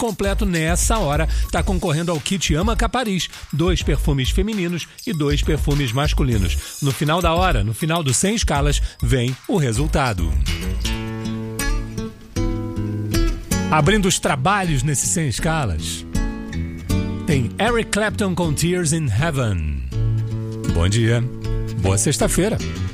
completo nessa hora está concorrendo ao kit Amaca Paris, 2 perfumes femininos e 2 perfumes masculinos. No final da hora, no final do 100 escalas, vem o resultado. Abrindo os trabalhos nesse 100 escalas, tem Eric Clapton com Tears in Heaven. Bom dia, boa sexta-feira.